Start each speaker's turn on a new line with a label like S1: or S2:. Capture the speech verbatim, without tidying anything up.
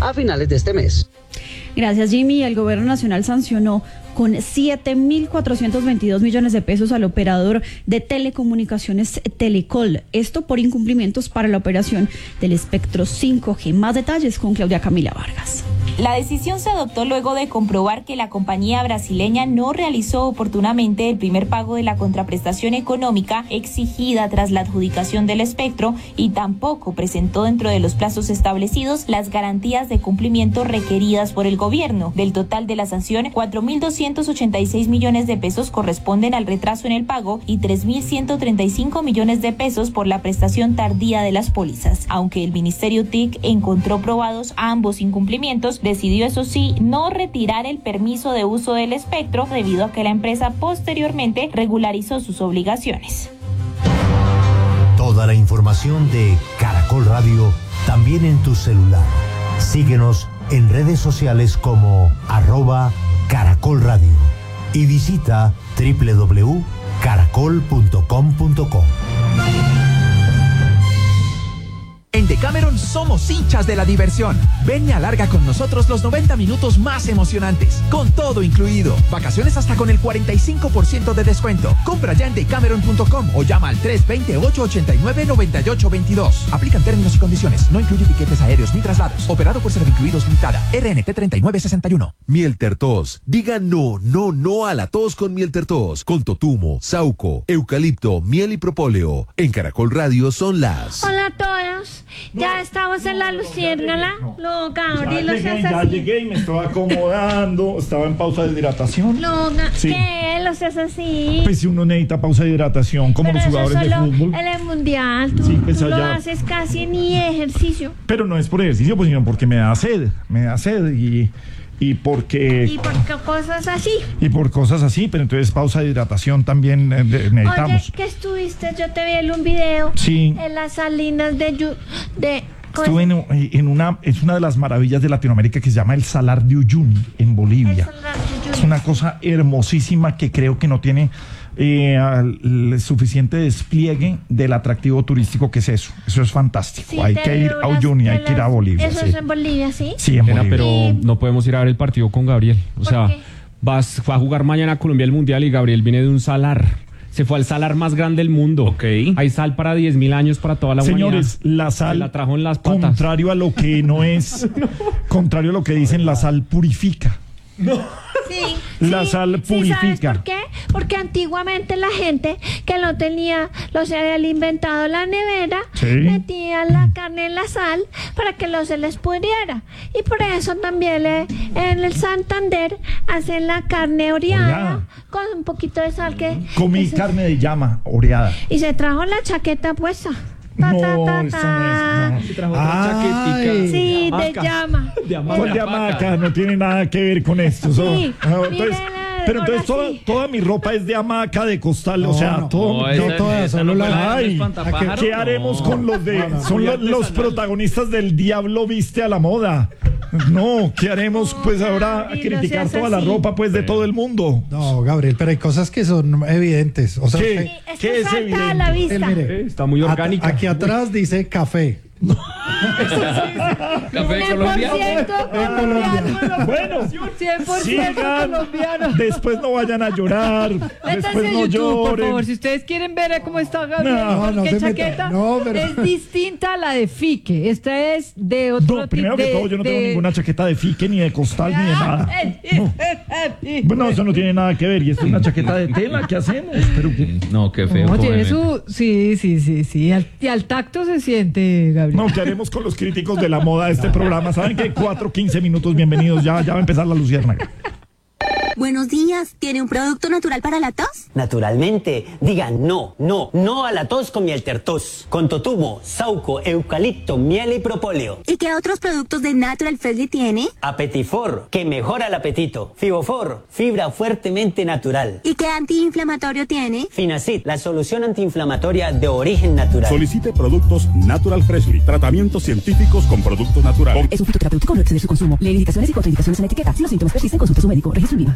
S1: a finales de este mes.
S2: Gracias, Jimmy. El gobierno nacional sancionó con siete mil cuatrocientos veintidós millones de pesos al operador de telecomunicaciones Telecol. Esto por incumplimientos para la operación del espectro cinco G. Más detalles con Claudia Camila Vargas.
S3: La decisión se adoptó luego de comprobar que la compañía brasileña no realizó oportunamente el primer pago de la contraprestación económica exigida tras la adjudicación del espectro y tampoco presentó dentro de los plazos establecidos las garantías de cumplimiento requeridas por el gobierno. Del total de la sanción, cuatro mil doscientos ochenta y seis millones de pesos corresponden al retraso en el pago y tres mil ciento treinta y cinco millones de pesos por la prestación tardía de las pólizas. Aunque el Ministerio T I C encontró probados ambos incumplimientos, decidió, eso sí, no retirar el permiso de uso del espectro debido a que la empresa posteriormente regularizó sus obligaciones.
S4: Toda la información de Caracol Radio también en tu celular. Síguenos en redes sociales como arroba Caracol Radio y visita doble u doble u doble u punto caracol punto com punto co.
S5: En Decameron somos hinchas de la diversión. Ven y alarga con nosotros los noventa minutos más emocionantes, con todo incluido. Vacaciones hasta con el cuarenta y cinco por ciento de descuento. Compra ya en decameron punto com o llama al tres dos cero, ocho ocho nueve, nueve ocho dos dos. Aplican términos y condiciones. No incluye tiquetes aéreos ni traslados. Operado por Servincluidos Limitada. R N T treinta y nueve sesenta y uno.
S6: Miel Tertos. Diga no, no, no a la tos con Miel Tertos. Con totumo, sauco, eucalipto, miel y propóleo. En Caracol Radio son las...
S7: Hola a todos. Ya estamos en la luciérnaga. No, Gabriel,
S8: ya
S7: lo
S8: llegué,
S7: seas
S8: ya
S7: así.
S8: llegué y me estaba acomodando. Estaba en pausa de hidratación.
S7: No, ga-
S8: Sí.
S7: ¿qué? Lo seas así.
S8: Pues si uno necesita pausa de hidratación, como
S7: Pero
S8: los
S7: eso
S8: jugadores de
S7: solo
S8: fútbol.
S7: en el mundial. Tú,
S8: Sí, pues
S7: tú lo
S8: allá.
S7: haces casi ni ejercicio.
S8: Pero no es por ejercicio, pues sino porque me da sed. Me da sed y, y porque...
S7: Y por qué cosas así.
S8: Y por cosas así, pero entonces pausa de hidratación también eh, de- necesitamos.
S7: Oye, que estuviste, yo te vi en un video.
S8: Sí.
S7: En las salinas de... Yu- de
S8: Estuve en, en una, es una de las maravillas de Latinoamérica que se llama el Salar de Uyuni, en Bolivia.
S7: Salar de Uyuni.
S8: Es una cosa hermosísima que creo que no tiene eh, al- el suficiente despliegue del atractivo turístico que es eso. Eso es fantástico.
S7: Sí,
S8: hay
S7: te
S8: que ir
S7: veo
S8: a
S7: las-
S8: Uyuni,
S7: de
S8: hay que ir a
S7: las-
S8: Bolivia.
S7: Eso
S8: Sí,
S7: es en Bolivia, ¿sí?
S8: Sí, en
S9: Nena,
S8: Bolivia.
S9: pero no podemos ir a ver el partido con Gabriel. O
S7: ¿Por
S9: sea,
S7: qué?
S9: vas, va a jugar mañana Colombia el Mundial y Gabriel viene de un salar. Se fue al salar más grande del mundo.
S10: Ok.
S9: Hay sal para diez mil años para toda la
S8: Señores,
S9: humanidad.
S8: la sal,
S9: Se la trajo en las patas.
S8: contrario a lo que no es, contrario a lo que dicen, la sal purifica.
S7: Sí,
S8: La
S7: sí,
S8: sal
S7: sí, ¿sabes
S8: purifica.
S7: por qué? Porque antiguamente la gente que no tenía los cereales inventado la nevera,
S8: Sí.
S7: metía la carne en la sal para que no se les pudriera. Y por eso también le- en el Santander hacen la carne oreada,
S8: Oreada.
S7: con un poquito de sal que...
S8: Comí
S7: que se-
S8: carne de llama oreada.
S7: y se trajo la chaqueta puesta. Ta,
S8: No,
S7: ta, ta,
S8: eso
S7: ta.
S8: no es.
S9: Se trajo
S8: Ay.
S9: otra chaquetica.
S7: Sí, de
S9: hamaca.
S7: llama.
S9: De hamaca.
S8: ¿Cuál de hamaca? No tiene nada que ver con esto. So-
S7: Sí,
S8: ah, entonces-
S7: mírala,
S8: pero entonces
S7: ahora
S8: toda,
S7: sí.
S8: toda mi ropa es de hamaca, de costal, o
S11: No,
S8: sea,
S11: no,
S8: todo.
S10: No,
S8: no,
S10: esa-
S11: toda,
S10: esa
S11: solo
S10: no fue
S11: la-
S10: la del
S8: Ay,
S10: espantapájaro.
S8: ¿qué haremos
S10: No.
S8: con los de.?
S11: No, no,
S8: son
S9: muy
S8: los, los
S9: artesanal.
S8: protagonistas del Diablo Viste a la Moda. No, ¿qué haremos?
S7: No,
S8: Pues ahora
S7: Gabriel, no
S8: criticar
S7: seas
S8: toda la
S7: así.
S8: ropa pues de todo el mundo.
S11: No, Gabriel, pero hay cosas que son evidentes. O sea,
S8: ¿Qué?
S11: usted-
S7: Esto
S8: ¿Qué es
S7: salta a
S8: evidente?
S7: la
S11: él,
S7: vista.
S11: mire,
S9: Eh, Está muy
S11: at-
S9: orgánica.
S11: aquí atrás dice café.
S10: Café
S7: cien por
S10: colombiano.
S7: ciento colombiano.
S8: Bueno,
S7: cien por ciento
S8: sigan.
S7: colombiano.
S8: Después no vayan a llorar.
S12: Métanse
S8: Después
S12: en
S8: no
S12: YouTube, por favor.
S8: lloren.
S12: Si ustedes quieren ver cómo está Gabriel,
S8: No,
S12: con
S11: no
S12: qué
S11: se meta.
S12: chaqueta,
S11: No, pero-
S12: es distinta a la de Fique. Esta es de otro
S8: No,
S12: tipo
S8: primero que
S12: de-
S8: todo, yo no tengo
S12: de-
S8: ninguna chaqueta de fique, ni de costal, ni de nada. No. Bueno, eso no tiene nada que ver. Y esto es una chaqueta de tela. ¿Qué hacemos? Pero que-
S10: No, qué feo.
S12: No, tiene
S10: joven.
S12: su... Sí, sí, sí, sí. Al- y al tacto se siente, Gabriel.
S8: No, ¿qué haremos con los críticos de la moda de este programa? ¿Saben qué? Cuatro, quince minutos, bienvenidos. Ya, ya va a empezar la luciérnaga.
S13: Buenos días, ¿tiene un producto natural para la tos?
S14: Naturalmente, digan no, no, no a la tos con miel tertos, con totumo, sauco, eucalipto, miel y propóleo.
S13: ¿Y qué otros productos de Natural Freshly tiene?
S14: Apetifor, que mejora el apetito. Fibofor, fibra fuertemente natural.
S13: ¿Y qué antiinflamatorio tiene?
S14: Finacid, la solución antiinflamatoria de origen natural.
S15: Solicite productos Natural Freshly, tratamientos científicos con productos naturales.
S16: Es un fitoterapéutico, no exceder su consumo. Lee indicaciones y contraindicaciones en la etiqueta. Si los síntomas persisten, consulte a su médico. Registro INVIMA.